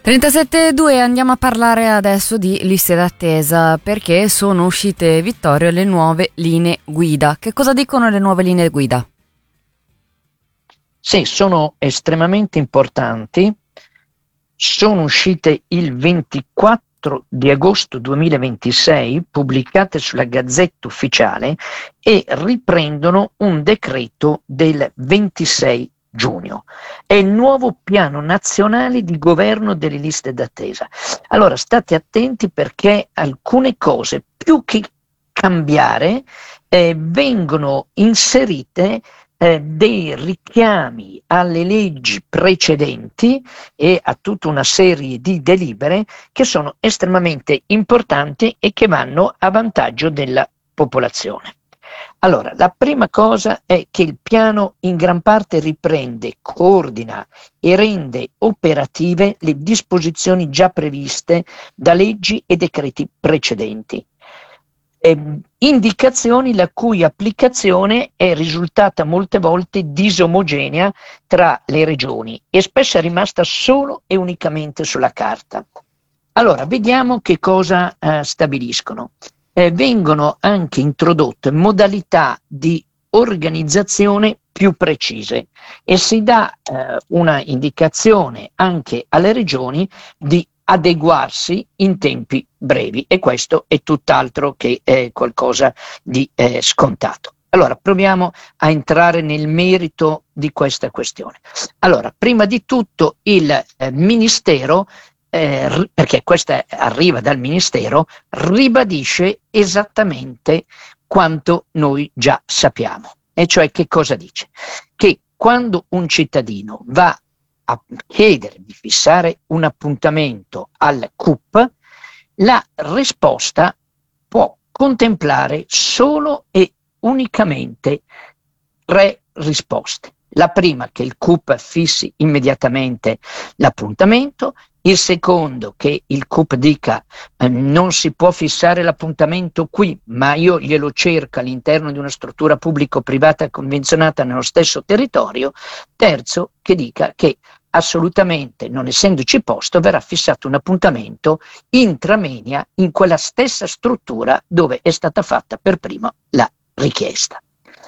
37.2, andiamo a parlare adesso di liste d'attesa, perché sono uscite, Vittorio, le nuove linee guida. Che cosa dicono le nuove linee guida? Sì, sono estremamente importanti. Sono uscite il 24 di agosto 2026, pubblicate sulla Gazzetta Ufficiale e riprendono un decreto del 26 giugno. È il nuovo piano nazionale di governo delle liste d'attesa. Allora, state attenti perché alcune cose, più che cambiare, vengono inserite dei richiami alle leggi precedenti e a tutta una serie di delibere che sono estremamente importanti e che vanno a vantaggio della popolazione. Allora, la prima cosa è che il piano in gran parte riprende, coordina e rende operative le disposizioni già previste da leggi e decreti precedenti. Indicazioni la cui applicazione è risultata molte volte disomogenea tra le regioni e spesso è rimasta solo e unicamente sulla carta. Allora, vediamo che cosa stabiliscono. Vengono anche introdotte modalità di organizzazione più precise e si dà una indicazione anche alle regioni di adeguarsi in tempi brevi, e questo è tutt'altro che qualcosa di scontato. Allora, proviamo a entrare nel merito di questa questione. Allora, prima di tutto il Ministero, perché questa arriva dal Ministero, ribadisce esattamente quanto noi già sappiamo. E cioè che cosa dice? Che quando un cittadino va a chiedere di fissare un appuntamento al CUP, la risposta può contemplare solo e unicamente tre risposte. La prima, che il CUP fissi immediatamente l'appuntamento; il secondo, che il CUP dica non si può fissare l'appuntamento qui, ma io glielo cerco all'interno di una struttura pubblico-privata convenzionata nello stesso territorio; terzo, che dica che assolutamente, non essendoci posto, verrà fissato un appuntamento intramoenia in quella stessa struttura dove è stata fatta per prima la richiesta.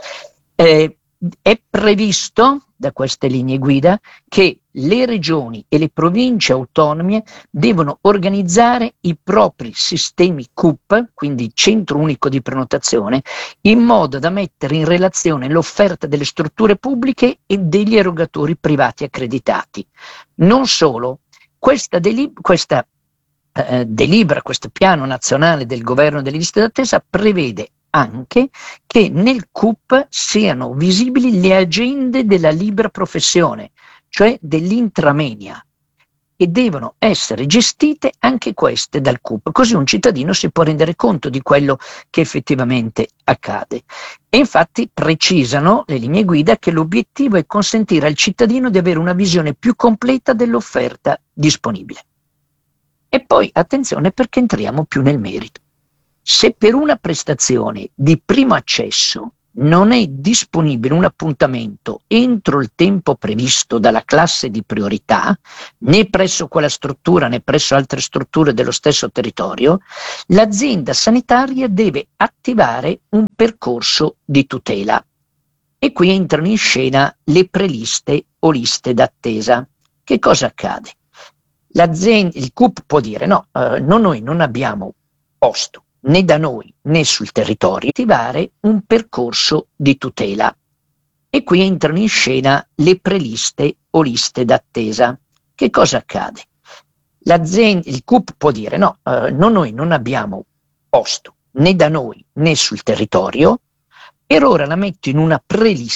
È previsto da queste linee guida che le regioni e le province autonome devono organizzare i propri sistemi CUP, quindi Centro Unico di Prenotazione, in modo da mettere in relazione l'offerta delle strutture pubbliche e degli erogatori privati accreditati. Non solo, questa delibera, questo piano nazionale del governo delle liste d'attesa, prevede anche che nel CUP siano visibili le agende della libera professione, cioè dell'intramoenia, e devono essere gestite anche queste dal CUP, così un cittadino si può rendere conto di quello che effettivamente accade. E infatti precisano le linee guida che l'obiettivo è consentire al cittadino di avere una visione più completa dell'offerta disponibile. E poi attenzione, perché entriamo più nel merito. Se per una prestazione di primo accesso non è disponibile un appuntamento entro il tempo previsto dalla classe di priorità, né presso quella struttura né presso altre strutture dello stesso territorio, l'azienda sanitaria deve attivare un percorso di tutela. E qui entrano in scena le preliste o liste d'attesa. Che cosa accade? Il CUP può dire no, noi non abbiamo posto né da noi né sul territorio, attivare un percorso di tutela. E qui entrano in scena le preliste o liste d'attesa. Che cosa accade? Il CUP può dire no, noi non abbiamo posto né da noi né sul territorio, per ora la metto in una prelista